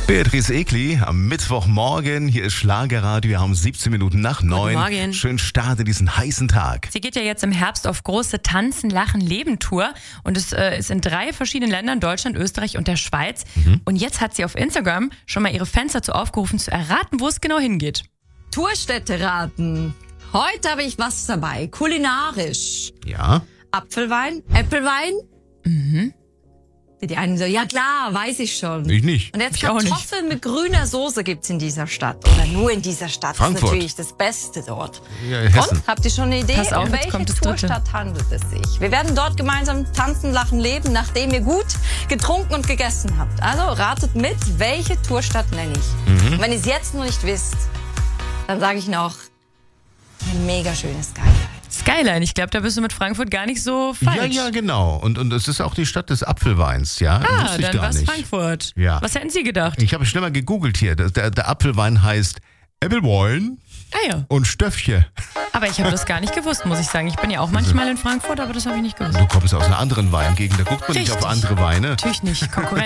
Beatrice Egli am Mittwochmorgen. Hier ist Schlagerradio. Wir haben 17 Minuten nach 9. Guten Morgen. Schön Start in diesen heißen Tag. Sie geht ja jetzt im Herbst auf große Tanzen, Lachen, Leben-Tour. Und es ist in 3 verschiedenen Ländern, Deutschland, Österreich und der Schweiz. Und jetzt hat sie auf Instagram schon mal ihre Fans dazu aufgerufen, zu erraten, wo es genau hingeht. Tourstätte raten. Heute habe ich was dabei. Kulinarisch. Ja. Apfelwein, Äpfelwein. Die einen so, ja klar, weiß ich schon. Ich nicht. Und jetzt Ich auch nicht. Kartoffeln mit grüner Soße gibt's in dieser Stadt. Oder nur in dieser Stadt. Frankfurt. Das ist natürlich das Beste dort. Ja, Hessen. Und, habt ihr schon eine Idee, Pass auf, um jetzt welche kommt das Dritte. Tourstadt handelt es sich? Wir werden dort gemeinsam tanzen, lachen, leben, nachdem ihr gut getrunken und gegessen habt. Also ratet mit, welche Tourstadt nenne ich. Und wenn ihr es jetzt noch nicht wisst, dann sage ich noch, ein mega schönes Skyline. Skyline, ich glaube, da bist du mit Frankfurt gar nicht so falsch. Ja, genau. Und es ist auch die Stadt des Apfelweins, ja? Wusste ich dann gar war es nicht. Frankfurt. Ja. Was hätten Sie gedacht? Ich habe schnell mal gegoogelt hier. Der Apfelwein heißt Äppelwein Ah ja, und Stöffche. aber ich habe das gar nicht gewusst, muss ich sagen. Ich bin ja auch manchmal in Frankfurt, aber das habe ich nicht gewusst. Du kommst aus einer anderen Weingegend. Da guckt man nicht auf Richtig. andere Weine. Natürlich nicht, Konkurrenz.